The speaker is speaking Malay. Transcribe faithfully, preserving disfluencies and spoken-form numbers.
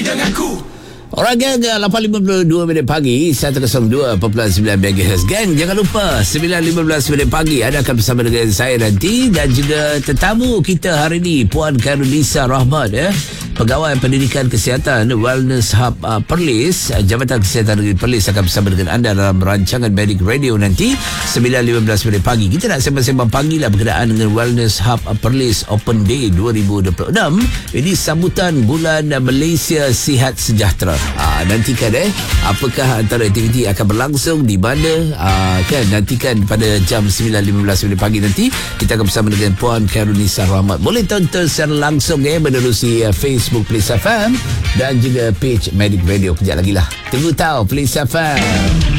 denganku. Orang gang, lapan lima puluh dua minit pagi, seratus dua perpuluhan sembilan megahertz. Gang, jangan lupa sembilan lima belas minit pagi anda akan bersama dengan saya nanti, dan juga tetamu kita hari ini Puan Khairunisa Rahmat, ya, Pegawai Pendidikan Kesihatan Wellness Hub uh, Perlis. Jabatan Kesihatan Negeri Perlis akan bersama dengan anda dalam rancangan Medic Radio nanti sembilan lima belas minit pagi. Kita nak sembang-sembang pagi lah berkenaan dengan Wellness Hub Perlis Open Day dua ribu dua puluh enam. Ini sambutan bulan Malaysia Sihat Sejahtera. Ah, nantikan eh apakah antara aktiviti akan berlangsung di mana, ah, kan, nantikan pada jam sembilan lima belas minit pagi nanti kita akan bersama dengan Puan Khairunisa Rahmat. Boleh tonton secara langsung eh menerusi uh, Facebook Police F M dan juga page Medic Radio. Kejap lagi lah, tunggu tahu Police F M.